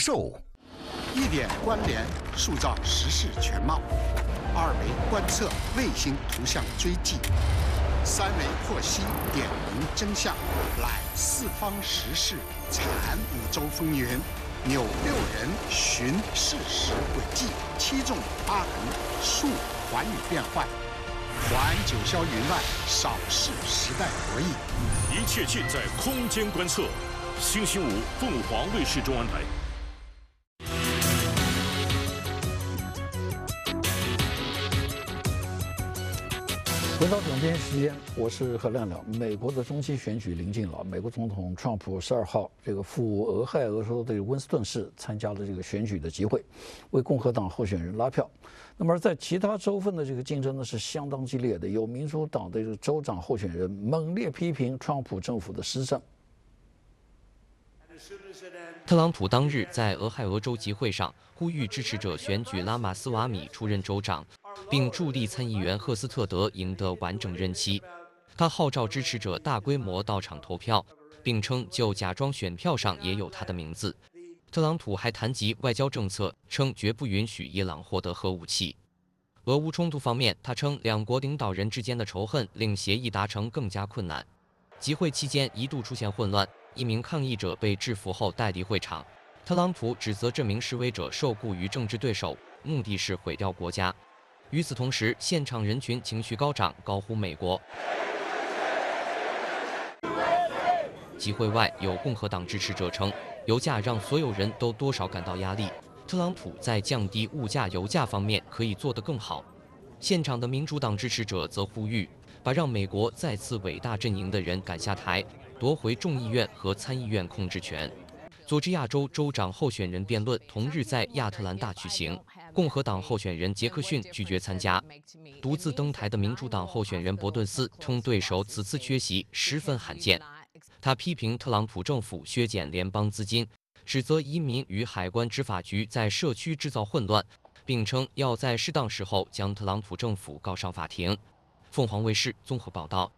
寿。 1点关联，塑造时事全貌；2维观测，卫星图像追迹；3维获悉，点明真相，览四方时事，阐五洲风云。纽6人寻事实轨迹，7纵8横，述寰宇变幻。还九霄云外，扫视时代博弈。 一切尽在空间观测。星期五，凤凰卫视中文台。 回到总编时间，我是何亮亮。美国的中期选举临近了，美国总统川普12号这个赴俄亥俄州的温斯顿市参加了这个选举的集会，为共和党候选人拉票。那么在其他州份的这个竞争呢是相当激烈的，有民主党的这个州长候选人猛烈批评川普政府的施政。 特朗普当日在俄亥俄州集会上呼吁支持者选举拉马斯瓦米出任州长，并助力参议员赫斯特德赢得完整任期。他号召支持者大规模到场投票，并称就假装选票上也有他的名字。特朗普还谈及外交政策，称绝不允许伊朗获得核武器。俄乌冲突方面，他称两国领导人之间的仇恨令协议达成更加困难。集会期间一度出现混乱，一名抗议者被制服后带离会场。特朗普指责这名示威者受雇于政治对手，目的是毁掉国家。与此同时，现场人群情绪高涨，高呼美国。集会外有共和党支持者称，油价让所有人都多少感到压力，特朗普在降低物价、油价方面可以做得更好。现场的民主党支持者则呼吁，把让美国再次伟大阵营的人赶下台，夺回众议院和参议院控制权。佐治亚州州长候选人辩论同日在亚特兰大举行，共和党候选人杰克逊拒绝参加。独自登台的民主党候选人伯顿斯称对手此次缺席十分罕见。他批评特朗普政府削减联邦资金，指责移民与海关执法局在社区制造混乱，并称要在适当时候将特朗普政府告上法庭。凤凰卫视综合报道。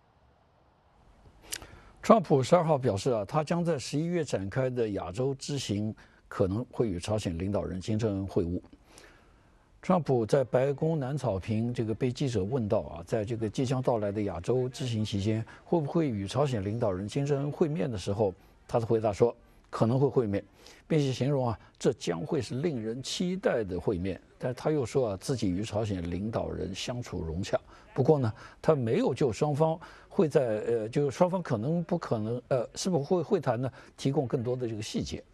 川普12号表示他将在11月展开的亚洲之行可能会与朝鲜领导人金正恩会晤。川普在白宫南草坪被记者问到在这个即将到来的亚洲之行期间，会不会与朝鲜领导人金正恩会面的时候，他的回答说可能会会面，并且形容这将会是令人期待的会面。但他又说自己与朝鲜领导人相处融洽。不过呢，他没有就双方会在就是双方可能不可能是否会谈呢提供更多的这个细节。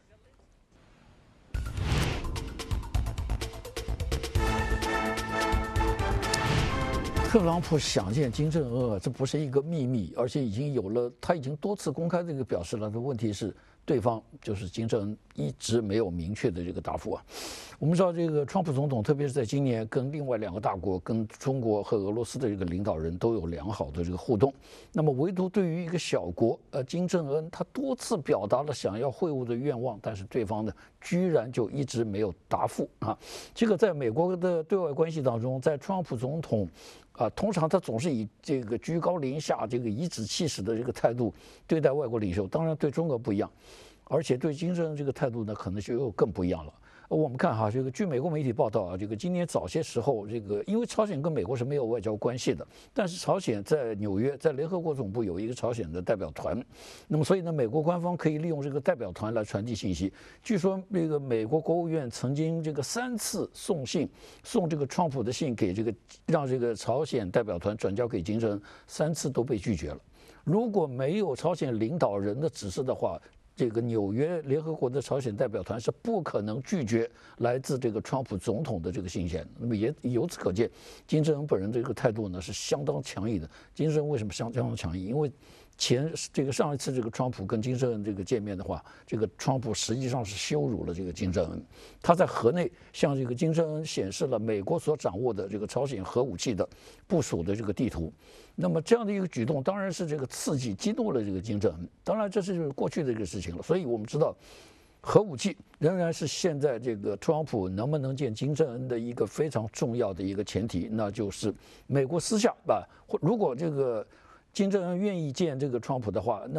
特朗普想见金正恩这不是一个秘密，而且他已经多次公开表示了。问题是对方就是金正恩一直没有明确的这个答复我们知道川普总统特别是在今年跟另外2个大国，跟中国和俄罗斯的领导人都有良好的互动。那么唯独对于一个小国金正恩，他多次表达了想要会晤的愿望，但是对方呢居然就一直没有答复这个在美国的对外关系当中，在川普总统通常他总是以居高临下颐指气使的态度对待外国领袖，当然对中国不一样，而且对金正恩态度呢可能就又更不一样了。我们看据美国媒体报道今年早些时候因为朝鲜跟美国是没有外交关系的，但是朝鲜在纽约在联合国总部有一个朝鲜的代表团，那么所以呢美国官方可以利用代表团来传递信息。据说美国国务院曾经3次送川普的信给让朝鲜代表团转交给金正恩，3次都被拒绝了。如果没有朝鲜领导人的指示的话，纽约联合国的朝鲜代表团是不可能拒绝来自川普总统的信件。那么也由此可见，金正恩本人的态度呢是相当强硬的。金正恩为什么相当强硬？因为上一次川普跟金正恩见面的话，川普实际上是羞辱了金正恩。他在河内向金正恩显示了美国所掌握的朝鲜核武器的部署的地图。那么这样的一个举动当然是刺激激怒了金正恩。当然这是过去的事情了。所以我们知道核武器仍然是现在特朗普能不能见金正恩的一个非常重要的一个前提，那就是美国私下如果金正恩愿意见川普的话，那么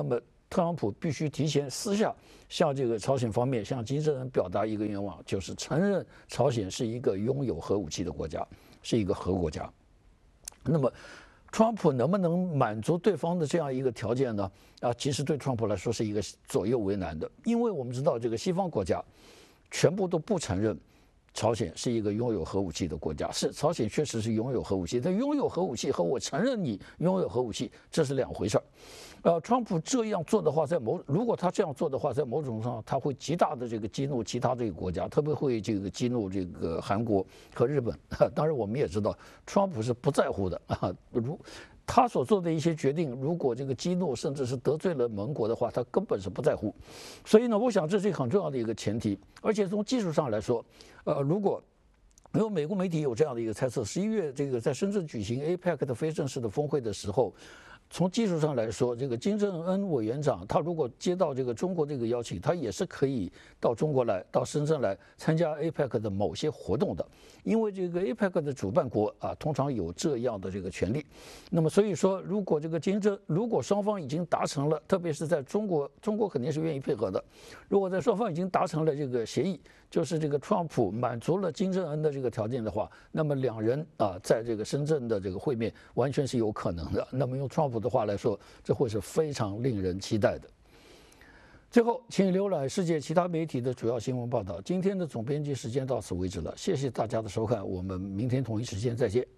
特朗普必须提前私下向这个朝鲜方面，向金正恩表达一个愿望，就是承认朝鲜是一个拥有核武器的国家，是一个核国家。那么，特朗普能不能满足对方的这样一个条件呢？其实对特朗普来说是一个左右为难的，因为我们知道这个西方国家全部都不承认朝鲜是一个拥有核武器的国家。是，朝鲜确实是拥有核武器，但拥有核武器和我承认你拥有核武器，这是两回事儿。特朗普这样做的话，如果他这样做的话，在某种上他会极大的这个激怒其他这个国家，特别会这个激怒这个韩国和日本。当然，我们也知道，特朗普是不在乎的啊。他所做的一些决定，如果这个激怒甚至是得罪了盟国的话，他根本是不在乎。所以呢，我想这是很重要的一个前提。而且从技术上来说，因为美国媒体有这样的一个猜测，11月这个在深圳举行 APEC 的非正式的峰会的时候，从技术上来说，这个金正恩委员长他如果接到这个中国这个邀请，他也是可以到中国来，到深圳来参加 APEC 的某些活动的，因为这个 APEC 的主办国通常有这样的这个权利。那么所以说，如果双方已经达成了，特别是在中国肯定是愿意配合的。如果在双方已经达成了这个协议，就是这个特朗普满足了金正恩的这个条件的话，那么两人在这个深圳的这个会面完全是有可能的。那么用特朗普的话来说，这会是非常令人期待的。最后，请浏览世界其他媒体的主要新闻报道。今天的总编辑时间到此为止了，谢谢大家的收看，我们明天同一时间再见。